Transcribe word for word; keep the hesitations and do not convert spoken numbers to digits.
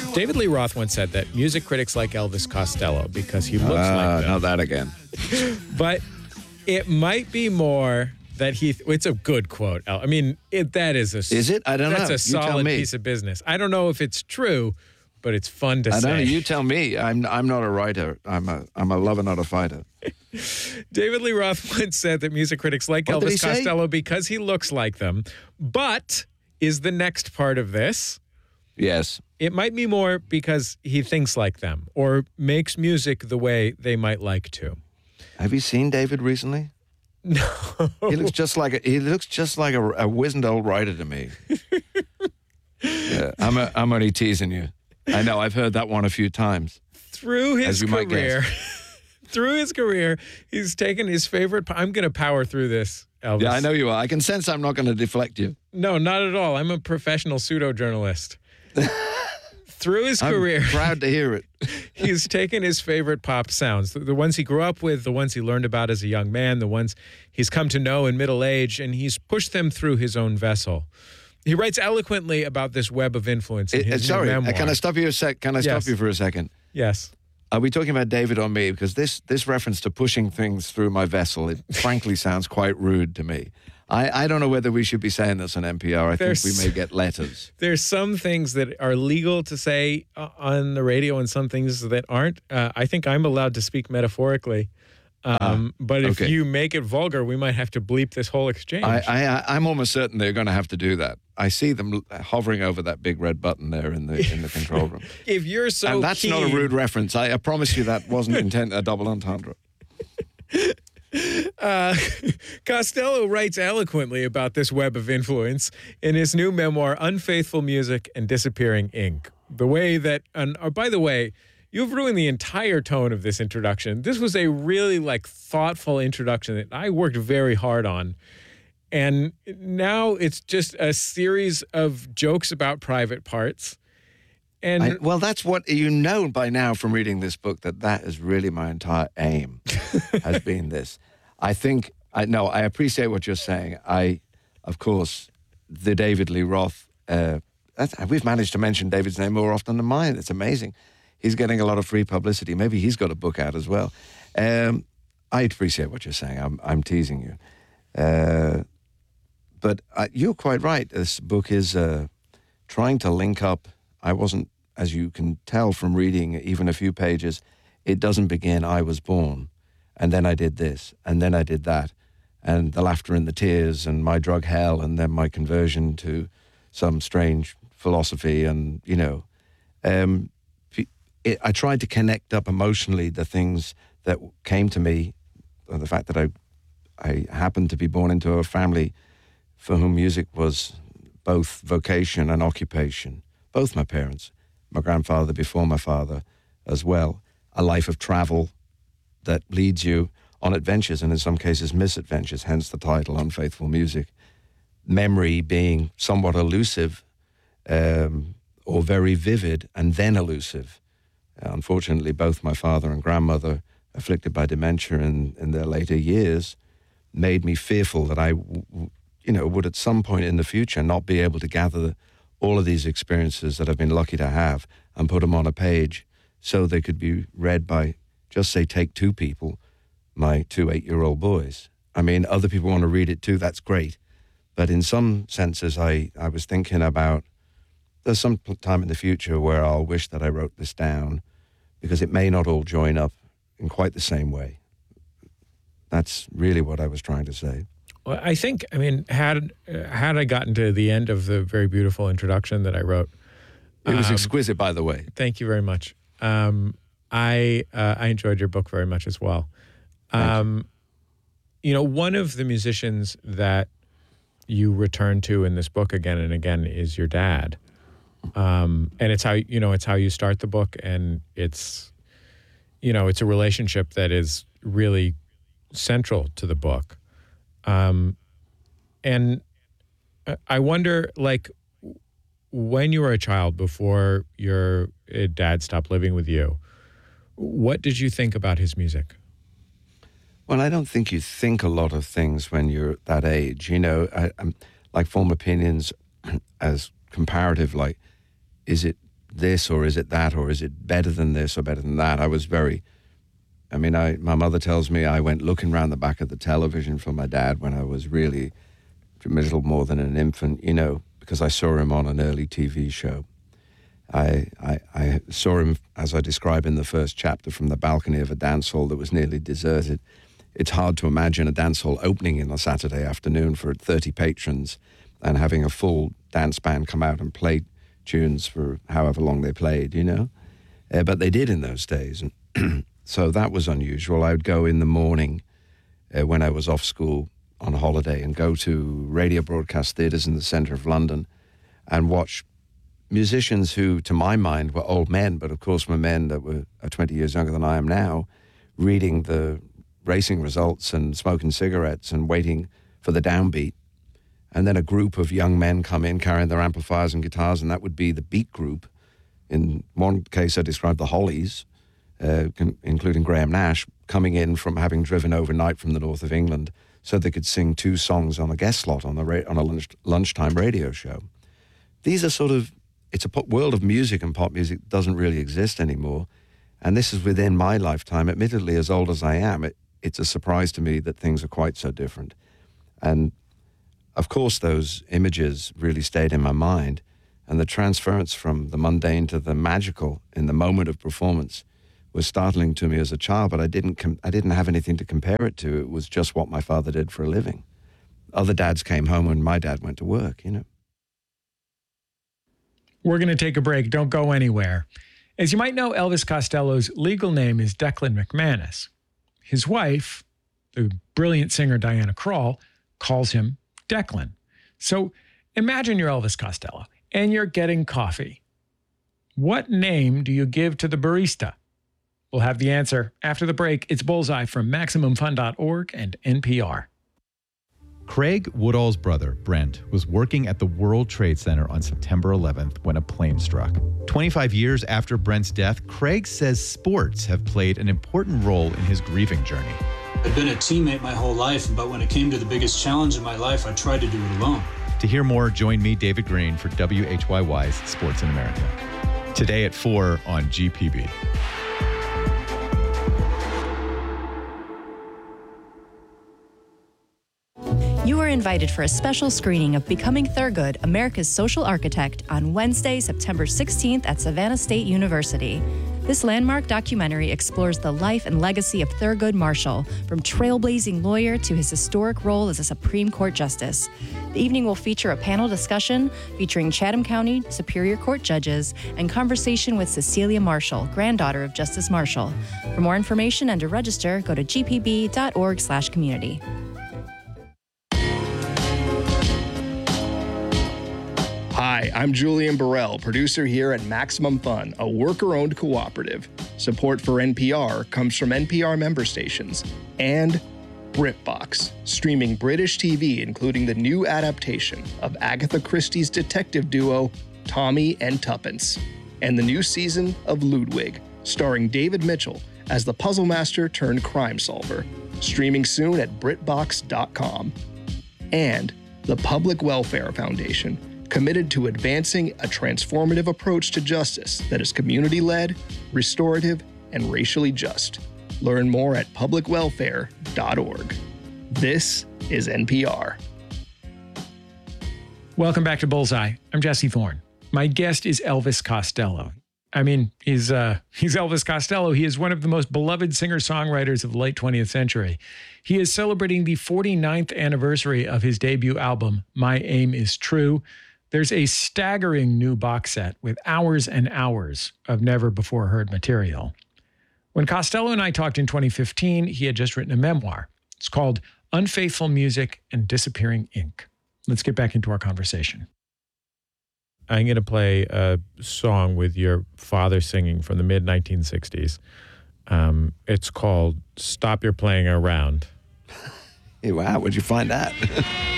David Lee Roth once said that music critics like Elvis Costello because he looks uh, like them. Not that again. But it might be more that he... It's a good quote. I mean, it, that is a... Is it? I don't that's know. That's a You tell solid me. piece of business. I don't know if it's true, but it's fun to I say. don't know. You tell me. I'm I'm not a writer. I'm a I'm a lover, not a fighter. David Lee Roth once said that music critics like What did he Elvis say? Costello because he looks like them. But is the next part of this... Yes. It might be more because he thinks like them or makes music the way they might like to. Have you seen David recently? No. He looks just like a, he looks just like a, a wizened old writer to me. yeah, I'm a, I'm only teasing you. I know. I've heard that one a few times. Through his As you might career, through his career, he's taken his favorite. I'm going to power through this, Elvis. Yeah, I know you are. I can sense I'm not going to deflect you. No, not at all. I'm a professional pseudo journalist. Through his I'm career, proud to hear it. he's taken his favorite pop sounds, the, the ones he grew up with, the ones he learned about as a young man, the ones he's come to know in middle age, and he's pushed them through his own vessel. He writes eloquently about this web of influence in It- his sorry, new memoir. can I stop you a sec? Can I Yes. stop you for a second? Yes. Are we talking about David or me? Because this this reference to pushing things through my vessel, it frankly sounds quite rude to me. I, I don't know whether we should be saying this on N P R. I There's- think we may get letters. There's some things that are legal to say uh, on the radio and some things that aren't. Uh, I think I'm allowed to speak metaphorically. Um, but if okay. you make it vulgar, we might have to bleep this whole exchange. I, I, I'm almost certain they're going to have to do that. I see them hovering over that big red button there in the in the control room. if you're so and that's keen, not a rude reference. I, I promise you that wasn't intent a double entendre. Uh, Costello writes eloquently about this web of influence in his new memoir, Unfaithful Music and Disappearing Ink. The way that, and oh, by the way, you've ruined the entire tone of this introduction. This was a really like thoughtful introduction that I worked very hard on. And now it's just a series of jokes about private parts. And I, well, that's what you know by now from reading this book, that that is really my entire aim has been this. I think, I no, I appreciate what you're saying. I, of course, the David Lee Roth, uh, that's, we've managed to mention David's name more often than mine. It's amazing. He's getting a lot of free publicity. Maybe he's got a book out as well. Um, I appreciate what you're saying. I'm, I'm teasing you. Uh, but uh, you're quite right. This book is uh, trying to link up. I wasn't, as you can tell from reading even a few pages, it doesn't begin, I was born, and then I did this, and then I did that, and the laughter and the tears, and my drug hell, and then my conversion to some strange philosophy, and, you know, um, it, I tried to connect up emotionally the things that came to me, the fact that I, I happened to be born into a family for whom music was both vocation and occupation. Both my parents, my grandfather before my father as well, a life of travel that leads you on adventures and in some cases misadventures, hence the title, Unfaithful Music. Memory being somewhat elusive um, or very vivid and then elusive. Uh, unfortunately, both my father and grandmother, afflicted by dementia in, in their later years, made me fearful that I, w- w- you know, would at some point in the future not be able to gather the, all of these experiences that I've been lucky to have and put them on a page so they could be read by, just say, take two people, my two eight-year-old boys. I mean, other people want to read it too, that's great. But in some senses, I, I was thinking about, there's some time in the future where I'll wish that I wrote this down because it may not all join up in quite the same way. That's really what I was trying to say. Well, I think, I mean, had uh, had I gotten to the end of the very beautiful introduction that I wrote. It was um, exquisite, by the way. Thank you very much. Um, I uh, I enjoyed your book very much as well. Um, you. you know, one of the musicians that you return to in this book again and again is your dad. Um, and it's how, you know, it's how you start the book, and it's, you know, it's a relationship that is really central to the book. Um, and I wonder, like, when you were a child, before your dad stopped living with you, what did you think about his music? Well, I don't think you think a lot of things when you're that age. You know, I, I'm, like form opinions as comparative, like, is it this or is it that, or is it better than this or better than that? I was very, I mean, I my mother tells me I went looking around the back of the television for my dad when I was really a little more than an infant, you know, because I saw him on an early T V show. I, I, I saw him, as I describe in the first chapter, from the balcony of a dance hall that was nearly deserted. It's hard to imagine a dance hall opening on a Saturday afternoon for thirty patrons and having a full dance band come out and play tunes for however long they played, you know. Uh, but they did in those days. And so that was unusual. I would go in the morning uh, when I was off school on holiday and go to radio broadcast theatres in the centre of London and watch musicians who, to my mind, were old men, but of course were men that were twenty years younger than I am now, reading the racing results and smoking cigarettes and waiting for the downbeat. And then a group of young men come in carrying their amplifiers and guitars, and that would be the beat group. In one case, I described the Hollies, uh, con- including Graham Nash, coming in from having driven overnight from the north of England so they could sing two songs on a guest slot on a, ra- on a lunch- lunchtime radio show. These are sort of, it's a pop world of music, and pop music doesn't really exist anymore. And this is within my lifetime. Admittedly, as old as I am, it, it's a surprise to me that things are quite so different. And of course, those images really stayed in my mind, and the transference from the mundane to the magical in the moment of performance was startling to me as a child, but I didn't com- I didn't have anything to compare it to. It was just what my father did for a living. Other dads came home when my dad went to work, you know. We're going to take a break. Don't go anywhere. As you might know, Elvis Costello's legal name is Declan McManus. His wife, the brilliant singer Diana Krall, calls him Declan. So imagine you're Elvis Costello and you're getting coffee. What name do you give to the barista? We'll have the answer after the break. It's Bullseye from Maximum Fun dot org and N P R. Craig Woodall's brother, Brent, was working at the World Trade Center on September eleventh when a plane struck. twenty-five years after Brent's death, Craig says sports have played an important role in his grieving journey. I'd been a teammate my whole life, but when it came to the biggest challenge in my life, I tried to do it alone. To hear more, join me, David Green, for W H Y Y's Sports in America. Today at four on G P B. You are invited for a special screening of Becoming Thurgood, America's Social Architect, on Wednesday, September sixteenth at Savannah State University. This landmark documentary explores the life and legacy of Thurgood Marshall, from trailblazing lawyer to his historic role as a Supreme Court justice. The evening will feature a panel discussion featuring Chatham County Superior Court judges and conversation with Cecilia Marshall, granddaughter of Justice Marshall. For more information and to register, go to g p b dot org slash community. Hi, I'm Julian Burrell, producer here at Maximum Fun, a worker-owned cooperative. Support for N P R comes from N P R member stations and BritBox, streaming British T V, including the new adaptation of Agatha Christie's detective duo Tommy and Tuppence, and the new season of Ludwig, starring David Mitchell as the puzzle master turned crime solver, streaming soon at brit box dot com. And the Public Welfare Foundation, committed to advancing a transformative approach to justice that is community-led, restorative, and racially just. Learn more at public welfare dot org. This is N P R. Welcome back to Bullseye. I'm Jesse Thorne. My guest is Elvis Costello. I mean, he's uh, he's Elvis Costello. He is one of the most beloved singer-songwriters of the late twentieth century. He is celebrating the forty-ninth anniversary of his debut album, My Aim Is True. There's a staggering new box set with hours and hours of never-before-heard material. When Costello and I talked in twenty fifteen, he had just written a memoir. It's called Unfaithful Music and Disappearing Ink. Let's get back into our conversation. I'm going to play a song with your father singing from the mid nineteen sixties. Um, it's called Stop Your Playing Around. Hey, wow, where'd you find that?